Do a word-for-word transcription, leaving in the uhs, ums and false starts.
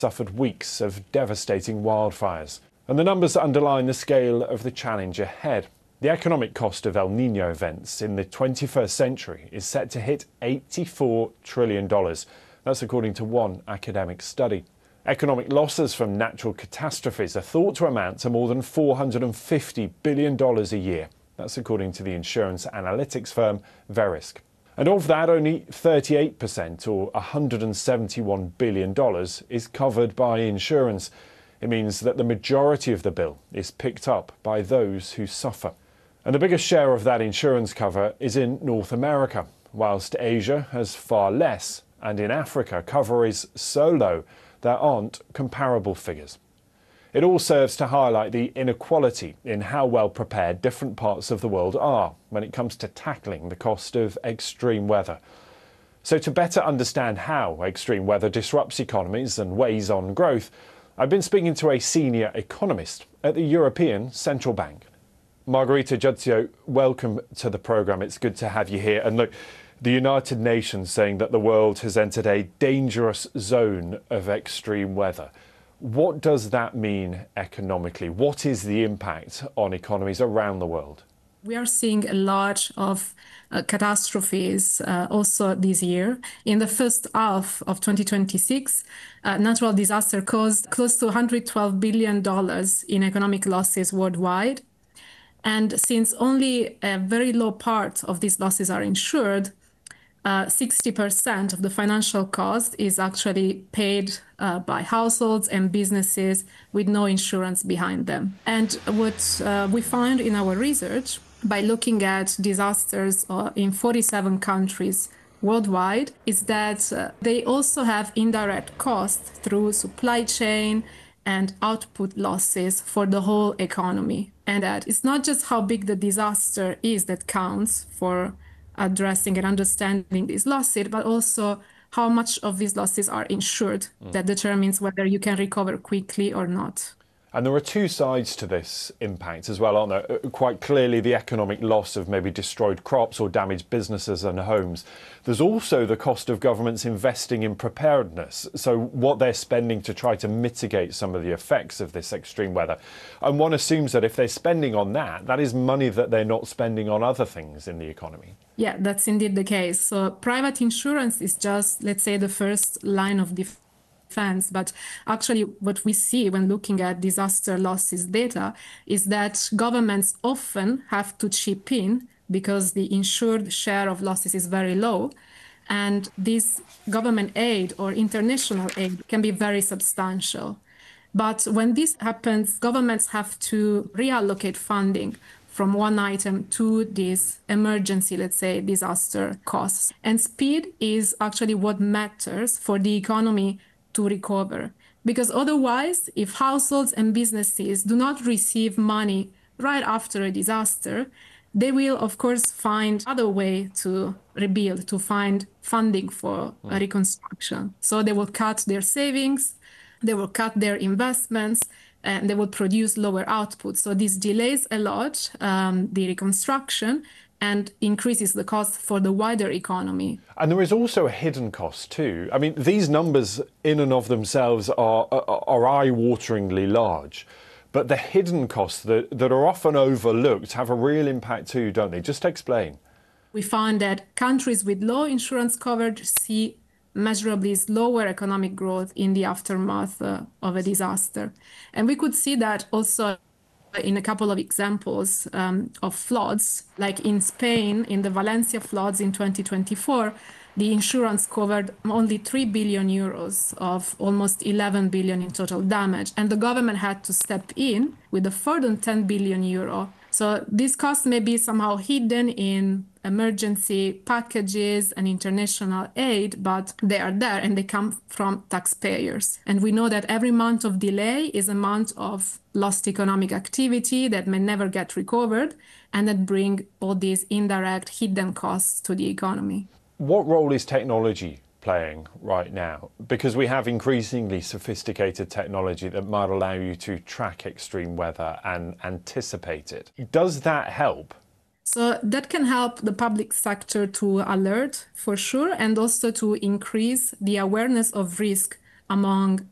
suffered weeks of devastating wildfires. And the numbers underline the scale of the challenge ahead. The economic cost of El Niño events in the twenty-first century is set to hit eighty-four trillion dollars. That's according to one academic study. Economic losses from natural catastrophes are thought to amount to more than four hundred fifty billion dollars a year. That's according to the insurance analytics firm Verisk. And of that, only thirty-eight percent, or one hundred seventy-one billion dollars, is covered by insurance. It means that the majority of the bill is picked up by those who suffer. And the biggest share of that insurance cover is in North America, whilst Asia has far less, and in Africa cover is so low there aren't comparable figures. It all serves to highlight the inequality in how well prepared different parts of the world are when it comes to tackling the cost of extreme weather. So to better understand how extreme weather disrupts economies and weighs on growth, I've been speaking to a senior economist at the European Central Bank. Margherita Giudicio, welcome to the programme. It's good to have you here. And look, the United Nations saying that the world has entered a dangerous zone of extreme weather. What does that mean economically? What is the impact on economies around the world? We are seeing a lot of uh, catastrophes uh, also this year. In the first half of twenty twenty-six, uh, natural disaster caused close to one hundred twelve billion dollars in economic losses worldwide. And since only a very low part of these losses are insured, uh, sixty percent of the financial cost is actually paid uh, by households and businesses with no insurance behind them. And what uh, we find in our research, by looking at disasters uh, in forty-seven countries worldwide, is that uh, they also have indirect costs through supply chain and output losses for the whole economy. And that it's not just how big the disaster is that counts for addressing and understanding these losses, but also how much of these losses are insured. Mm. That determines whether you can recover quickly or not. And there are two sides to this impact as well, aren't there? Quite clearly the economic loss of maybe destroyed crops or damaged businesses and homes. There's also the cost of governments investing in preparedness, so what they're spending to try to mitigate some of the effects of this extreme weather. And one assumes that if they're spending on that, that is money that they're not spending on other things in the economy. Yeah, that's indeed the case. So private insurance is just, let's say, the first line of defense. But actually what we see when looking at disaster losses data is that governments often have to chip in because the insured share of losses is very low. And this government aid or international aid can be very substantial. But when this happens, governments have to reallocate funding from one item to this emergency, let's say, disaster costs. And speed is actually what matters for the economy to recover. Because otherwise, if households and businesses do not receive money right after a disaster, they will, of course, find other way to rebuild, to find funding for mm. reconstruction. So they will cut their savings, they will cut their investments, and they will produce lower output. So this delays a lot um, the reconstruction and increases the cost for the wider economy. And there is also a hidden cost too. I mean, these numbers in and of themselves are, are, are eye-wateringly large, but the hidden costs that, that are often overlooked have a real impact too, don't they? Just explain. We found that countries with low insurance coverage see measurably slower economic growth in the aftermath uh, of a disaster. And we could see that also in a couple of examples um, of floods, like in Spain, in the Valencia floods in twenty twenty-four, the insurance covered only three billion euros of almost eleven billion in total damage. And the government had to step in with a further ten billion euro. So these costs may be somehow hidden in emergency packages and international aid, but they are there and they come from taxpayers. And we know that every month of delay is a month of lost economic activity that may never get recovered and that bring all these indirect hidden costs to the economy. What role is technology playing right now? Because we have increasingly sophisticated technology that might allow you to track extreme weather and anticipate it. Does that help? So that can help the public sector to alert for sure, and also to increase the awareness of risk among